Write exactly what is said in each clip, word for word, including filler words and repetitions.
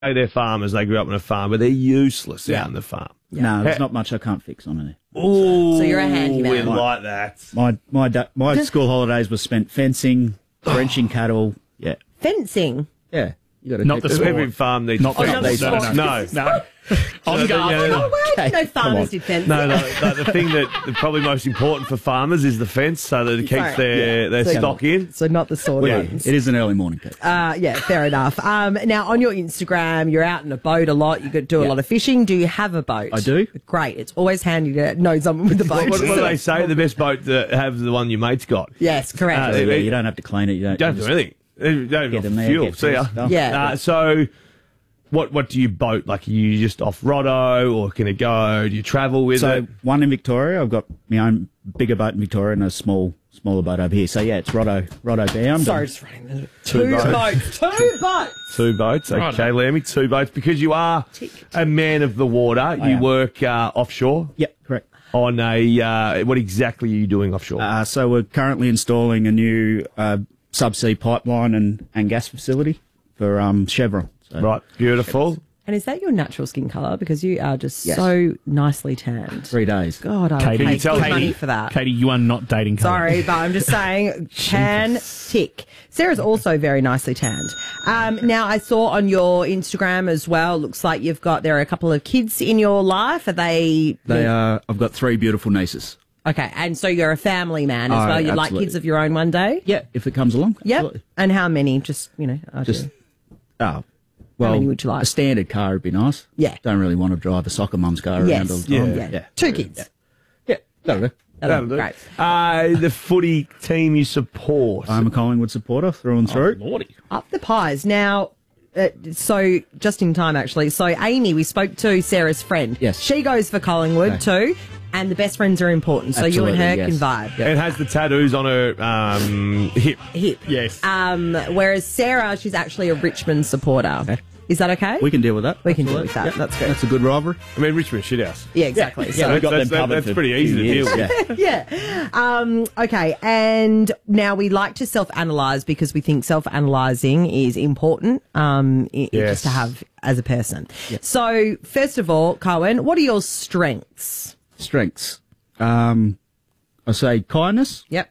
they're farmers, they grew up on a farm, but they're useless Yeah. out on the farm. No, there's not much I can't fix on it. Oh, So you're a handyman. we like that. My my da- my school holidays were spent fencing, drenching cattle. Yeah, Fencing. yeah. You got to Not the sport. Every farm needs Not to the not the sport. sport. No. No. On No, guard. yeah, Oh, well, I didn't know come on. farmers did fencing. No, no, the, the thing that is probably most important for farmers is the fence, so that it keeps Sorry. their, their So- stock in. So not the sword Yeah. ones. It is an early morning, Kate. Uh, yeah, fair enough. Um, now, on your Instagram, you're out in a boat a lot. You could do a Yeah. lot of fishing. Do you have a boat? I do. Great. It's always handy to know someone with a boat. What, what do they say? The best boat to have the one your mate's got. Yes, correct. Uh, yeah, it- you don't have to clean it. You don't. Don't you do anything. You don't Get have in there, fuel. get See ya. stuff. Yeah. Uh, so, what what do you boat? Like, are you just off Roto, or can it go? Do you travel with So it? one in Victoria. I've got my own bigger boat in Victoria and a small smaller boat over here. So yeah, it's Roto Roto bound. Sorry, and- just running the Two two boats. boats. Two boats. Two boats. Okay, Lammy, two boats. Because you are a man of the water. You am. work uh, offshore Yep, correct. on a. Uh, what exactly are you doing offshore? Uh, so we're currently installing a new uh, subsea pipeline and, and gas facility for um, Chevron. So, right, beautiful. And is that your natural skin colour? Because you are just Yes. so nicely tanned. Three days. God, I would Katie, pay you tell good Katie- money for that. Katie, you are not dating colour. Sorry, but I'm just saying, tan tick. Sarah's also very nicely tanned. Um, now, I saw on your Instagram as well, looks like you've got, there are a couple of kids in your life. Are they... They are. I've got three beautiful nieces. Okay, and so you're a family man as Oh, well. You'd like absolutely. kids of your own one day? Yeah, if it comes along. Yep. Absolutely. And how many? Just, you know, I Just do. oh, well, many would you like? a standard car would be nice. Yeah. Don't really want to drive a soccer mum's car Yes. around all the time. Yeah. yeah. Two kids. Yeah, that'll do. That'll be do. great. Uh, the footy team you support. I'm a Collingwood supporter through and through. Lordy. Up the pies. Now, uh, so just in time, actually. So, Amy, we spoke to Sarah's friend. Yes. She goes for Collingwood Okay. too, and the best friends are important. So you and her Absolutely, can yes. vibe. and has the tattoos on her um, hip. Hip. Yes. Um, whereas Sarah, she's actually a Richmond supporter. Okay. Is that okay? We can deal with that. We can deal Absolutely. with that. Yeah. That's good. That's a good rivalry. I mean, Richmond shithouse. Yeah, exactly. Yeah, So, we've got that's- them that- covered that's for pretty easy two to years. deal with. Yeah. yeah. Um, okay. And now we like to self-analyze because we think self-analyzing is important um, i- Yes. just to have as a person. So, first of all, Cohen, what are your strengths? Strengths. Um, I say kindness, Yep.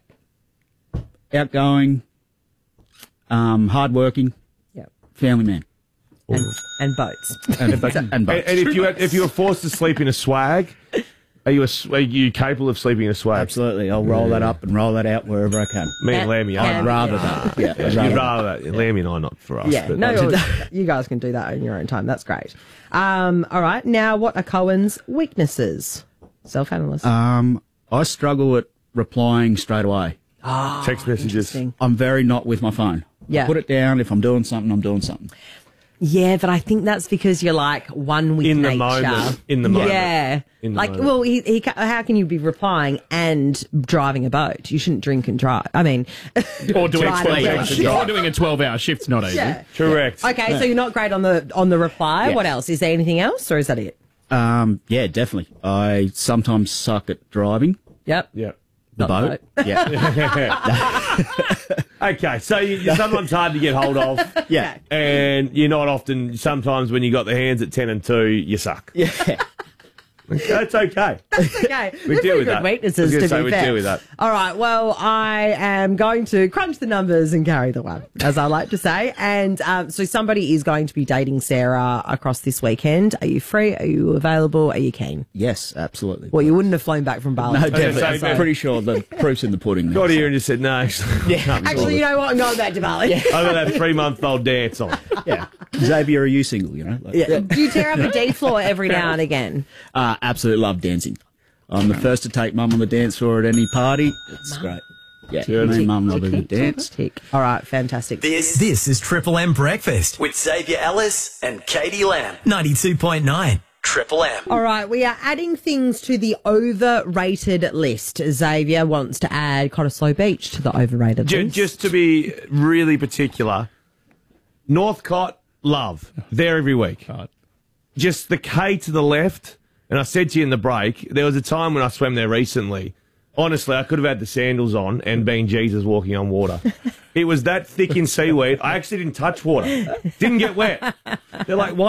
outgoing, um, hardworking, Yep. family man, And, and boats. and, and both. And, and if you had, if you were forced to sleep in a swag, are you a, s- are you capable of sleeping in a swag? Absolutely, I'll roll that up and roll that out wherever I can. Me and And- Lammy, and- I'd I'd rather that. Yeah, I'd You'd rather that. rather that. Lammy and I, not for us. Yeah, but no, that's- you guys can do that in your own time. That's great. Um, all right. Now, what are Cohen's weaknesses? Self-analysis. Um, I struggle at replying straight away. text messages. Interesting. I'm very not with my phone. Yeah. I put it down. If I'm doing something, I'm doing something. Yeah, but I think that's because you're like one with In the nature. moment. In the moment. Yeah. In the like, moment. well, he, he, ca- how can you be replying and driving a boat? You shouldn't drink and drive. I mean, Or doing Drive twelve it. hour shift. Or doing a twelve hour shift's not easy. yeah. Correct. Okay, so you're not great on the on the reply. Yes. What else? Is there anything else, or is that it? Um, yeah, definitely. I sometimes suck at driving Yep. Yeah. the Not boat. Yeah, Okay, so you, you're sometimes hard to get hold of. yeah, And you're not often, sometimes when you got the hands at ten and two, you suck. yeah. That's okay. Okay, We They're deal pretty with good that. weaknesses, I was gonna to say be we fair. deal with that. All right, well, I am going to crunch the numbers and carry the one, as I like to say. And um, so somebody is going to be dating Sarah across this weekend. Are you free? Are you available? Are you keen? Yes, absolutely. Well, you wouldn't have flown back from Bali. no, to do definitely. that, say, so- I'm pretty sure the proof's in the pudding. Got here and just said, no, actually, yeah. Actually, you know what? I'm going back to Bali. I've got that three-month-old dance on. Yeah. Xavier, are you single? You know. Like, Yeah. Do you tear up a D floor every now and again? Uh, absolutely love dancing. I'm the first to take mum on the dance floor at any party. It's great. Yeah, me and mum love a good dance. Tick. All right, fantastic. This this is Triple M Breakfast with Xavier Ellis and Katie Lamb. ninety-two point nine Triple M. All right, we are adding things to the overrated list. Xavier wants to add Cottesloe Beach to the overrated Ju- list. Just to be really particular, Northcott, love. There every week. Just the K to the left. And I said to you in the break, there was a time when I swam there recently. Honestly, I could have had the sandals on and been Jesus walking on water. It was that thick in seaweed. I actually didn't touch water. Didn't get wet. They're like, why?